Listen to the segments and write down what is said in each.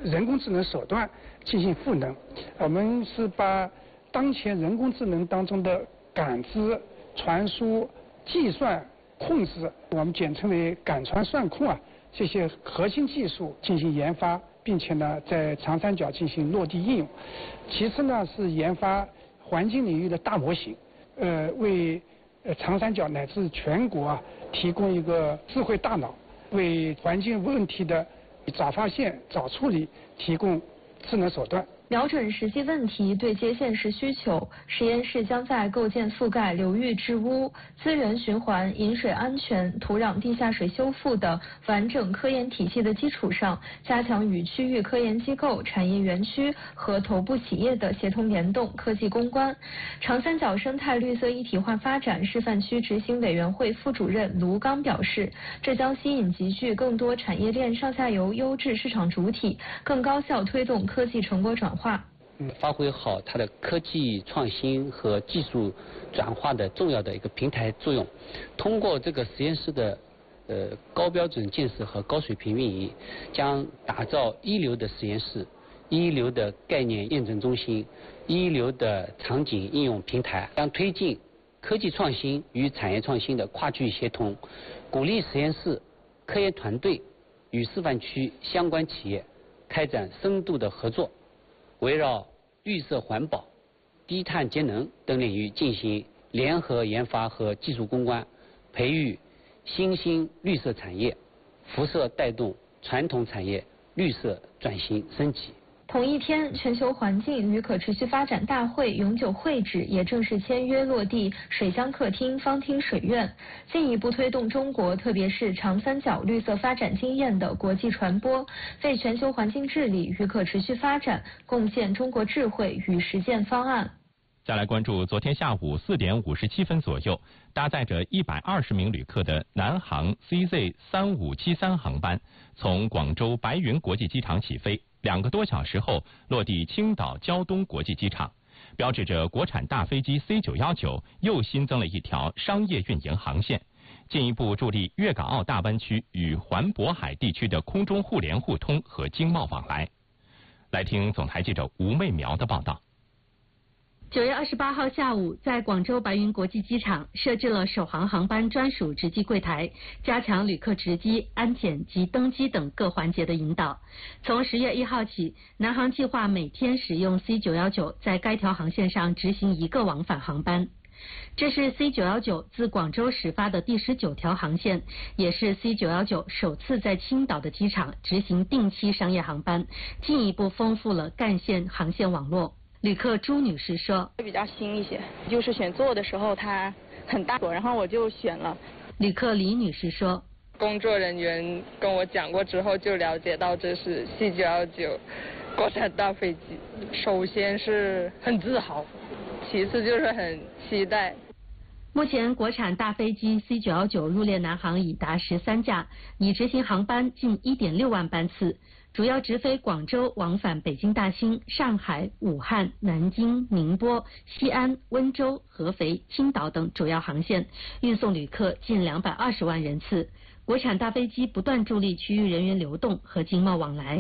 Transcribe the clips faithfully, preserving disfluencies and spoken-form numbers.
人工智能手段进行赋能。我们是把当前人工智能当中的感知、传输、计算、控制，我们简称为感传算控啊，这些核心技术进行研发，并且呢在长三角进行落地应用。其次呢是研发环境领域的大模型，呃为呃长三角乃至全国啊提供一个智慧大脑，为环境问题的早发现、早处理提供智能手段。 瞄准实际问题，对接现实需求，实验室将在构建覆盖流域治污、资源循环、饮水安全、土壤地下水修复的完整科研体系的基础上，加强与区域科研机构、产业园区和头部企业的协同联动、科技攻关。长三角生态绿色一体化发展示范区执行委员会副主任卢刚表示，这将吸引集聚更多产业链上下游优质市场主体，更高效推动科技成果转化。 发挥好它的科技创新和技术转化的重要的一个平台作用。通过这个实验室的呃高标准建设和高水平运营，将打造一流的实验室、一流的概念验证中心、一流的场景应用平台，将推进科技创新与产业创新的跨区域协同，鼓励实验室、科研团队与示范区相关企业开展深度的合作，围绕绿色环保、低碳节能等领域进行联合研发和技术攻关，培育新兴绿色产业，辐射带动传统产业绿色转型升级。 同一天，全球环境与可持续发展大会永久会址也正式签约落地水乡客厅方厅水院，进一步推动中国特别是长三角绿色发展经验的国际传播，为全球环境治理与可持续发展贡献中国智慧与实践方案。 再来关注昨天下午四点五十七分左右，搭载着一百二十名旅客的南航 C Z 三五七三航班从广州白云国际机场起飞，两个多小时后落地青岛胶东国际机场，标志着国产大飞机 C 九一九又新增了一条商业运营航线，进一步助力粤港澳大湾区与环渤海地区的空中互联互通和经贸往来。来听总台记者吴媚苗的报道。 九月二十八号下午，在广州白云国际机场设置了首航航班专属值机柜台，加强旅客值机、安检及登机等各环节的引导。从十月一号起，南航计划每天使用 C 九一九在该条航线上执行一个往返航班。这是 C 九一九自广州始发的第十九条航线，也是 C 九一九首次在青岛的机场执行定期商业航班，进一步丰富了干线航线网络。旅客朱女士说：“ 比较新一些，就是选座的时候它很大，然后我就选了。” 旅客李女士说：“ 工作人员跟我讲过之后，就了解到这是 C 九一九国产大飞机。首先是很自豪，其次就是很期待。” 目前，国产大飞机 C 九一九入列南航已达十三架，已执行航班近一点六万班次。主要直飞广州往返北京大兴、上海、武汉、南京、宁波、西安、温州、合肥、青岛等主要航线，运送旅客近两百二十万人次。国产大飞机不断助力区域人员流动和经贸往来。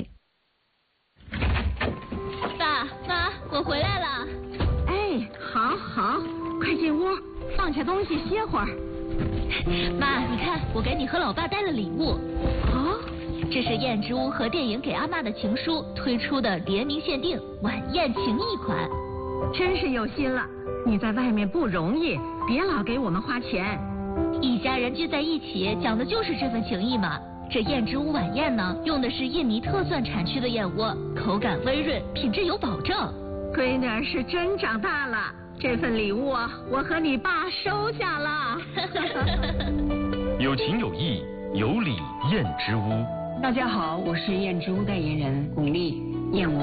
爸妈，我回来了。 哎，好好，快进屋，放下东西歇会儿。 妈，你看，我给你和老爸带了礼物。 哦。 这是燕之屋和电影《给阿妈的情书》推出的联名限定晚宴情谊款， 真是有心了。你在外面不容易，别老给我们花钱。 一家人聚在一起，讲的就是这份情谊嘛。这燕之屋晚宴呢，用的是印尼特蒜产区的燕窝，口感温润，品质有保证。 闺女儿是真长大了，这份礼物啊，我和你爸收下了。 有情有义，有礼燕之屋。 大家好，我是燕之屋代言人巩俐，燕窝。